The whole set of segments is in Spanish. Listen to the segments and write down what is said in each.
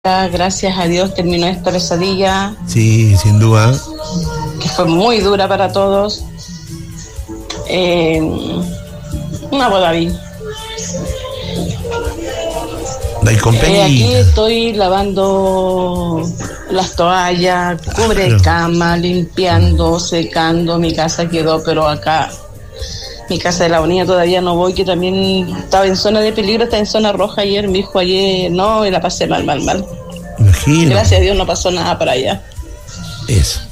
Gracias a Dios terminó esta pesadilla. Sí, sin duda. Que fue muy dura para todos. Una boda bien. Aquí estoy lavando las toallas, cubre cama, limpiando, secando. Mi casa quedó, pero acá, mi casa de la Bonilla todavía no voy, que también estaba en zona de peligro, está en zona roja ayer. Mi hijo ayer no, y la pasé mal. Imagino. Gracias a Dios no pasó nada para allá. Eso.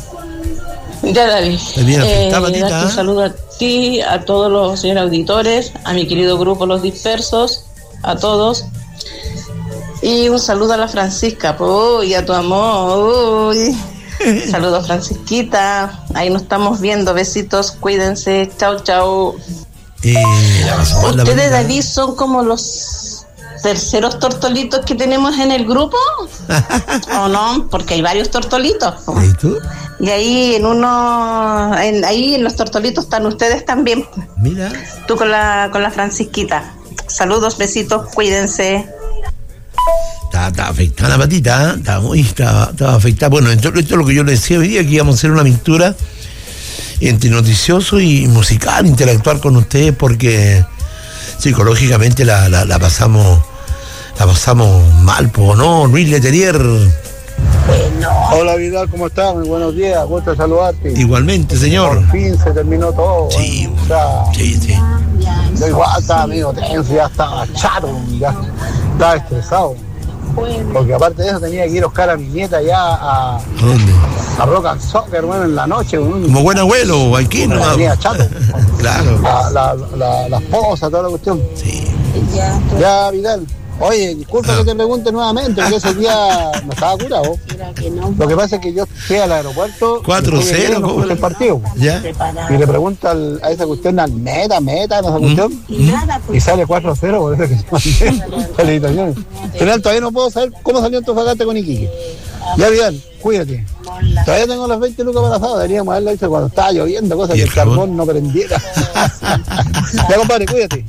Ya, David. Un saludo a ti, a todos los señores auditores, a mi querido grupo Los Dispersos, a todos. Y un saludo a la Francisca, y a tu amor. Saludos, Francisquita. Ahí nos estamos viendo. Besitos, cuídense. Chau. ¿Ustedes, David, son como los terceros tortolitos que tenemos en el grupo? ¿O no? Porque hay varios tortolitos. ¿Y tú? Y ahí ahí en los tortolitos están ustedes también. Mira. Tú con la Francisquita. Saludos, besitos, cuídense. Está afectada la patita, estaba afectada. Bueno, esto es lo que yo le decía hoy día, que íbamos a hacer una aventura entre noticioso y musical, interactuar con ustedes, porque psicológicamente la pasamos mal, ¿no? Luis Letelier. Hola, Vidal, ¿cómo estás? Muy buenos días, gusto de saludarte. Igualmente, señor. Por fin se terminó todo. Sí, o sea, sí. Yo igual estaba medio tenso, ya estaba chato, ya estaba estresado. Porque aparte de eso tenía que ir a buscar a mi nieta ya ¿A dónde? a Rock and Soccer, bueno, en la noche. Como buen abuelo, aquí no. Tenía chato. Claro. La esposa, toda la cuestión. Sí. Ya, Vidal. Oye, disculpa que te pregunte nuevamente, porque ese día no estaba curado. Lo que pasa es que yo fui al aeropuerto 4-0 no el partido. ¿Ya? Y le pregunto a esa cuestión al meta, esa cuestión, y sale 4-0, por eso que felicitaciones. Final, todavía no puedo saber cómo salió Antofagasta con Iquique. Ya, bien, cuídate. Todavía tengo las 20 lucas para asado, deberíamos haberlo hecho cuando estaba lloviendo, cosa que el carbón no prendiera. Ya, compadre, cuídate.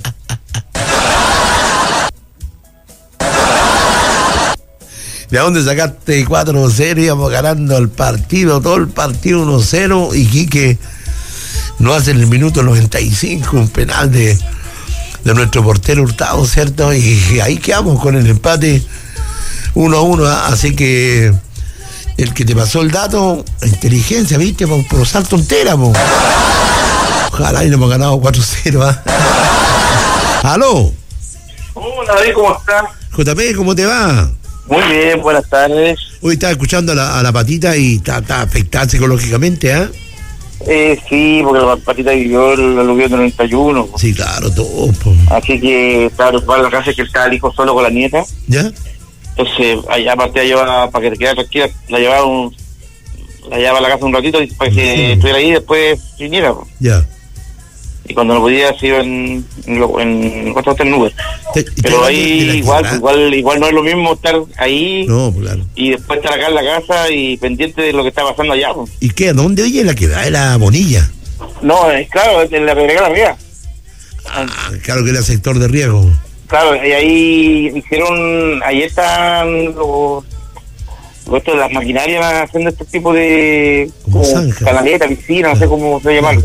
¿De dónde sacaste 4-0? Íbamos ganando el partido, todo el partido 1-0, y Quique no hace en el minuto 95 un penal de nuestro portero Hurtado, ¿cierto? Y ahí quedamos con el empate 1-1, así que el que te pasó el dato, inteligencia, ¿viste? Por usar tonteras, po. Ojalá y no hemos ganado 4-0, ¿Aló? Hola, David, ¿cómo estás? JP, ¿cómo te va? Muy bien, buenas tardes. Hoy estaba escuchando a la patita y está afectada psicológicamente, ¿ah? Sí, porque la patita vivió el aluvión del 91. Sí, claro, todo. Así que estaba preocupado en la casa, que estaba el hijo solo con la nieta. ¿Ya? Entonces, allá aparte de llevar, para que te quedara tranquila, la llevaba a la casa un ratito para que estuviera ahí y después viniera. Ya. Y cuando no podía se iba en Uber. Pero ahí igual no es lo mismo estar ahí, no, claro, y después estar acá en la casa y pendiente de lo que está pasando allá. ¿Y qué? ¿Dónde oye la que da? ¿Era Bonilla? No, claro, en la Pedregada Arriba. Claro que era sector de riesgo. Claro, y ahí ahí están esto de las maquinarias haciendo este tipo de canaleta, piscina, no sé cómo se llama.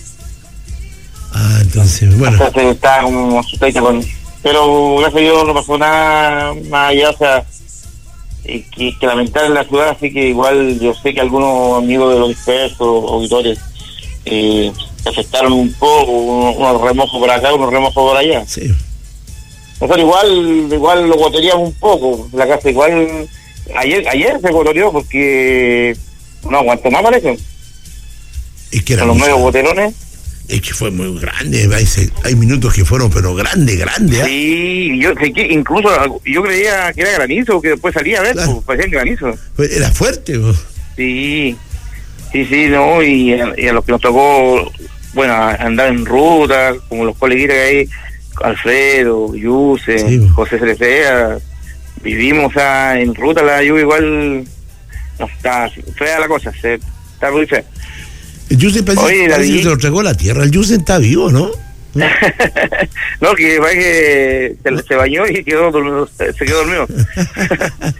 Entonces, bueno. Entonces está como asustadita pero gracias a Dios no pasó nada más allá, o sea, que lamentar en la ciudad, así que igual yo sé que algunos amigos de Los Dispersos, auditores, se afectaron un poco, unos remojos por acá, unos remojos por allá. Sí. Nosotros igual lo goteríamos un poco, la casa igual, ayer se goteó porque no aguantó más, parece. Es que con los medios goterones. Es que fue muy grande, hay minutos que fueron, pero grande, Sí, incluso yo creía que era granizo, que después salía a ver, claro. Pues parecía granizo. Era fuerte, ¿no? Sí, no, y a los que nos tocó, bueno, andar en ruta, como los coleguitas que hay, Alfredo, Yuse, sí, José Cerecea, vivimos en ruta, la lluvia igual, no, está fea la cosa, está muy fea. El Yusen parece que se lo entregó a la tierra. El Yusen está vivo, ¿no? No, que se bañó y se quedó dormido.